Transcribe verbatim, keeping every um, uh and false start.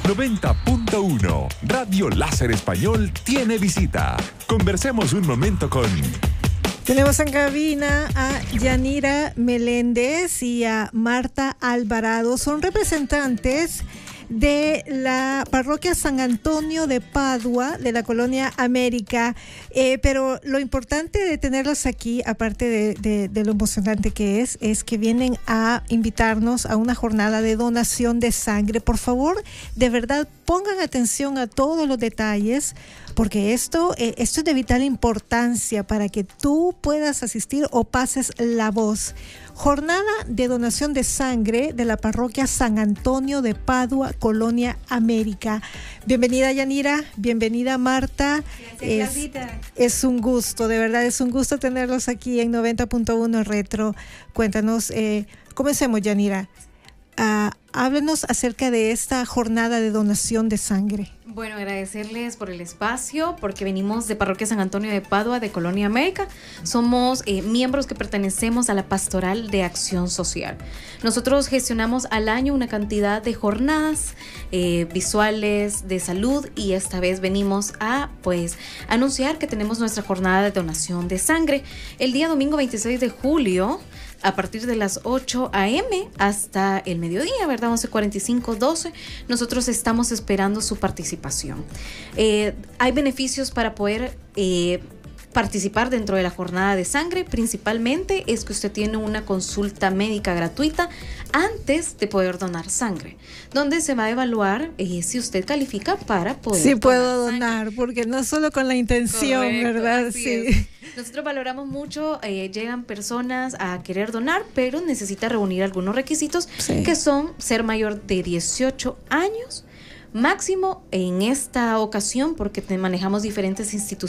noventa punto uno. Radio Láser Español tiene visita. Conversemos un momento con... Tenemos en cabina a Yanira Meléndez y a Marta Alvarado. Son representantes de la parroquia San Antonio de Padua, de la Colonia América. Eh, pero lo importante de tenerlas aquí, aparte de, de, de lo emocionante que es, es que vienen a invitarnos a una jornada de donación de sangre. Por favor, de verdad, pongan atención a todos los detalles, porque esto, eh, esto es de vital importancia para que tú puedas asistir o pases la voz. Jornada de donación de sangre de la parroquia San Antonio de Padua, Colonia América. Bienvenida, Yanira, bienvenida, Marta. Gracias, es, es un gusto, de verdad, es un gusto tenerlos aquí en noventa punto uno Retro. Cuéntanos, eh, comencemos, Yanira. Uh, háblenos acerca de esta jornada de donación de sangre. Bueno, agradecerles por el espacio, porque venimos de Parroquia San Antonio de Padua, de Colonia América. Somos eh, miembros que pertenecemos a la Pastoral de Acción Social. Nosotros gestionamos al año una cantidad de jornadas eh, visuales de salud, y esta vez venimos a pues anunciar que tenemos nuestra jornada de donación de sangre el día domingo veintiséis de julio, a partir de las ocho a eme hasta el mediodía, ¿verdad? once cuarenta y cinco, doce. Nosotros estamos esperando su participación. Eh, hay beneficios para poder eh, participar dentro de la jornada de sangre. Principalmente es que usted tiene una consulta médica gratuita antes de poder donar sangre, donde se va a evaluar eh, si usted califica para poder sí donar puedo donar, sangre. Porque no solo con la intención, Correcto, ¿verdad? así Sí. es. Nosotros valoramos mucho, eh, llegan personas a querer donar, pero necesita reunir algunos requisitos, sí, que son ser mayor de dieciocho años, máximo en esta ocasión, porque te manejamos diferentes instituciones